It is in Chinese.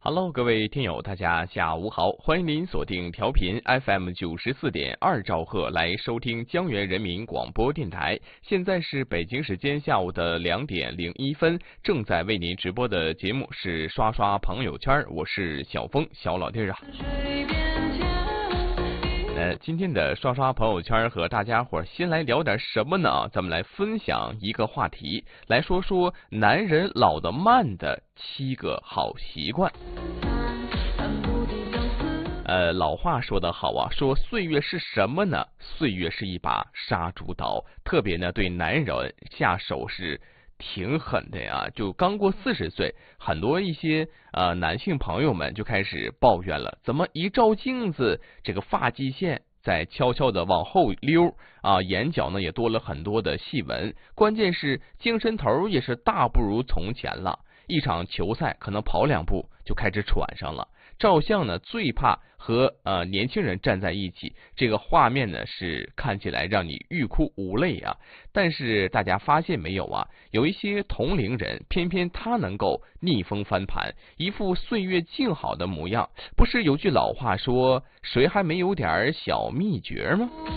Hello，各位听友，大家下午好，欢迎您锁定调频 FM 94.2兆赫来收听江源人民广播电台。现在是北京时间下午的2:01，正在为您直播的节目是刷刷朋友圈，我是小峰小老弟啊。今天的刷刷朋友圈和大家伙先来聊点什么呢？咱们来分享一个话题，来说说男人老得慢的7个好习惯。老话说得好啊，说岁月是什么呢？岁月是一把杀猪刀，特别呢对男人下手是挺狠的呀。就刚过40岁，很多一些男性朋友们就开始抱怨了，怎么一照镜子，这个发际线在悄悄的往后溜啊，眼角呢也多了很多的细纹，关键是精神头也是大不如从前了。一场球赛可能跑2步就开始喘上了。照相呢最怕和年轻人站在一起，这个画面呢是看起来让你欲哭无泪啊。但是大家发现没有啊，有一些同龄人偏偏他能够逆风翻盘，一副岁月静好的模样。不是有句老话说，谁还没有点小秘诀吗？